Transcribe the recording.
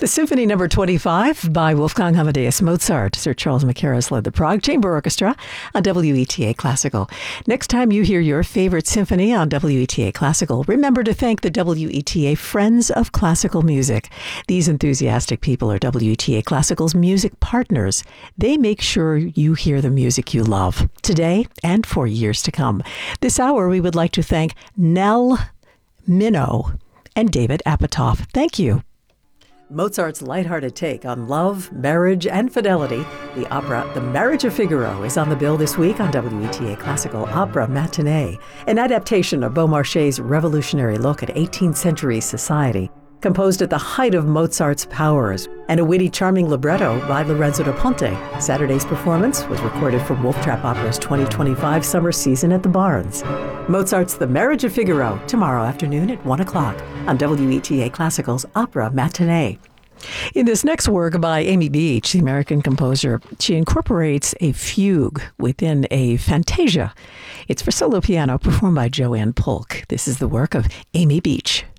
The Symphony Number 25 by Wolfgang Amadeus Mozart. Sir Charles Mackerras led the Prague Chamber Orchestra on WETA Classical. Next time you hear your favorite symphony on WETA Classical, remember to thank the WETA Friends of Classical Music. These enthusiastic people are WETA Classical's music partners. They make sure you hear the music you love, today and for years to come. This hour, we would like to thank Nell Minow and David Apatow. Thank you. Mozart's lighthearted take on love, marriage, and fidelity. The opera The Marriage of Figaro is on the bill this week on WETA Classical Opera Matinee, an adaptation of Beaumarchais' revolutionary look at 18th century society, composed at the height of Mozart's powers, and a witty, charming libretto by Lorenzo da Ponte. Saturday's performance was recorded for Wolf Trap Opera's 2025 summer season at the Barns. Mozart's The Marriage of Figaro, tomorrow afternoon at 1 o'clock on WETA Classical's Opera Matinee. In this next work by Amy Beach, the American composer, she incorporates a fugue within a fantasia. It's for solo piano performed by Joanne Polk. This is the work of Amy Beach.